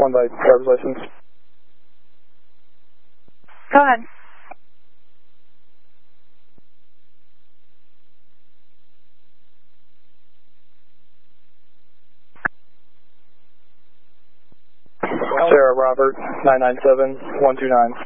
One by driver's license. Go ahead. Sarah Robert, 997-129.